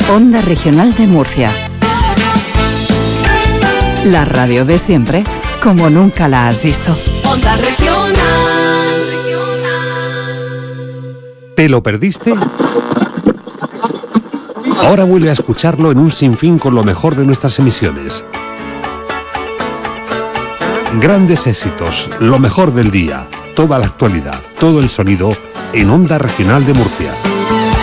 Onda Regional de Murcia. La radio de siempre, como nunca la has visto. Onda Regional. ¿Te lo perdiste? Ahora vuelve a escucharlo en un sinfín con lo mejor de nuestras emisiones. Grandes éxitos, lo mejor del día, toda la actualidad, todo el sonido en Onda Regional de Murcia.